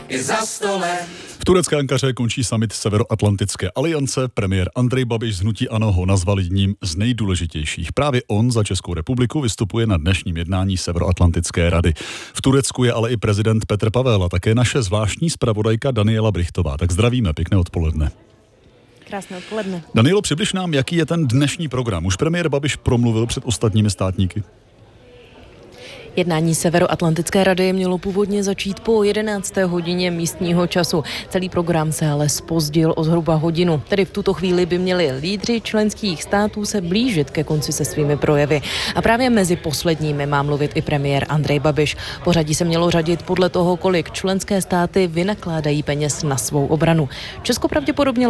i za 100 let. V turecké Ankaře končí summit Severoatlantické aliance. Premiér Andrej Babiš z hnutí ANO ho nazval jedním z nejdůležitějších. Právě on za Českou republiku vystupuje na dnešním jednání Severoatlantické rady. V Turecku je ale i prezident Petr Pavel a také naše zvláštní zpravodajka Daniela Brichtová. Tak zdravíme, pěkné odpoledne. Krásné odpoledne. Danielo, přibliž nám, jaký je ten dnešní program. Už premiér Babiš promluvil před ostatními státníky? Jednání Severoatlantické rady mělo původně začít po 11. hodině místního času. Celý program se ale zpozdil o zhruba hodinu. Tedy v tuto chvíli by měli lídři členských států se blížit ke konci se svými projevy. A právě mezi posledními má mluvit i premiér Andrej Babiš. Pořadí se mělo řadit podle toho, kolik členské státy vynakládají peněz na svou obranu. Česko pravděpodobně